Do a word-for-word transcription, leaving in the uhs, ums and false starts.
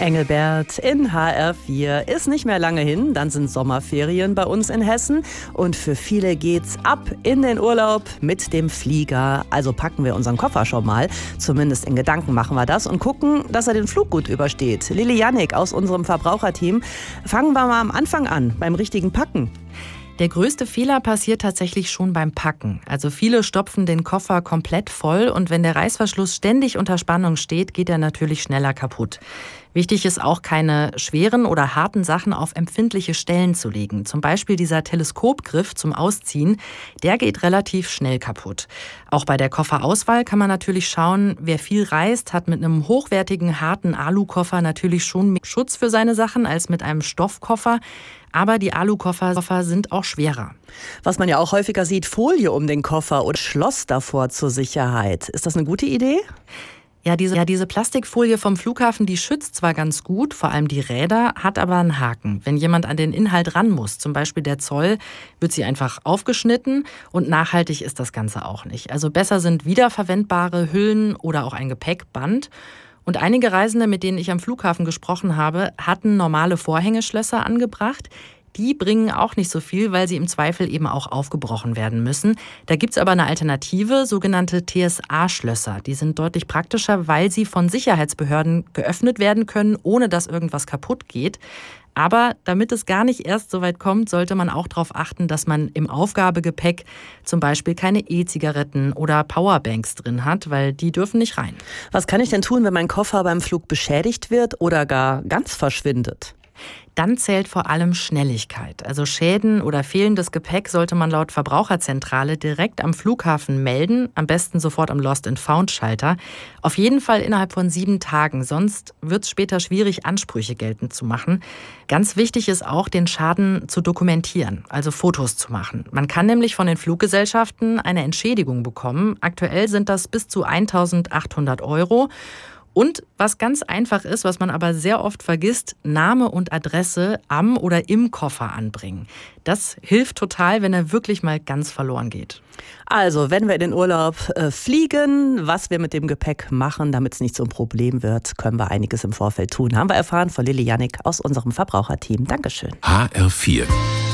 Engelbert in H R vier. Ist nicht mehr lange hin, dann sind Sommerferien bei uns in Hessen. Und für viele geht's ab in den Urlaub mit dem Flieger. Also packen wir unseren Koffer schon mal. Zumindest in Gedanken machen wir das und gucken, dass er den Flug gut übersteht. Lili Jannik aus unserem Verbraucherteam. Fangen wir mal am Anfang an, beim richtigen Packen. Der größte Fehler passiert tatsächlich schon beim Packen. Also viele stopfen den Koffer komplett voll und wenn der Reißverschluss ständig unter Spannung steht, geht er natürlich schneller kaputt. Wichtig ist auch, keine schweren oder harten Sachen auf empfindliche Stellen zu legen. Zum Beispiel dieser Teleskopgriff zum Ausziehen, der geht relativ schnell kaputt. Auch bei der Kofferauswahl kann man natürlich schauen, wer viel reist, hat mit einem hochwertigen, harten Alukoffer natürlich schon mehr Schutz für seine Sachen als mit einem Stoffkoffer. Aber die Alukoffer sind auch schwerer. Was man ja auch häufiger sieht, Folie um den Koffer und Schloss davor zur Sicherheit. Ist das eine gute Idee? Ja, diese, ja, diese Plastikfolie vom Flughafen, die schützt zwar ganz gut, vor allem die Räder, hat aber einen Haken. Wenn jemand an den Inhalt ran muss, zum Beispiel der Zoll, wird sie einfach aufgeschnitten und nachhaltig ist das Ganze auch nicht. Also besser sind wiederverwendbare Hüllen oder auch ein Gepäckband. Und einige Reisende, mit denen ich am Flughafen gesprochen habe, hatten normale Vorhängeschlösser angebracht. Die bringen auch nicht so viel, weil sie im Zweifel eben auch aufgebrochen werden müssen. Da gibt's aber eine Alternative, sogenannte T S A-Schlösser. Die sind deutlich praktischer, weil sie von Sicherheitsbehörden geöffnet werden können, ohne dass irgendwas kaputt geht. Aber damit es gar nicht erst so weit kommt, sollte man auch darauf achten, dass man im Aufgabegepäck zum Beispiel keine E-Zigaretten oder Powerbanks drin hat, weil die dürfen nicht rein. Was kann ich denn tun, wenn mein Koffer beim Flug beschädigt wird oder gar ganz verschwindet? Dann zählt vor allem Schnelligkeit. Also Schäden oder fehlendes Gepäck sollte man laut Verbraucherzentrale direkt am Flughafen melden, am besten sofort am Lost-and-Found-Schalter. Auf jeden Fall innerhalb von sieben Tagen, sonst wird es später schwierig, Ansprüche geltend zu machen. Ganz wichtig ist auch, den Schaden zu dokumentieren, also Fotos zu machen. Man kann nämlich von den Fluggesellschaften eine Entschädigung bekommen. Aktuell sind das bis zu eintausendachthundert Euro. Und was ganz einfach ist, was man aber sehr oft vergisst, Name und Adresse am oder im Koffer anbringen. Das hilft total, wenn er wirklich mal ganz verloren geht. Also, wenn wir in den Urlaub äh, fliegen, was wir mit dem Gepäck machen, damit es nicht so ein Problem wird, können wir einiges im Vorfeld tun. Haben wir erfahren von Lili Jannik aus unserem Verbraucherteam. Dankeschön. H R vier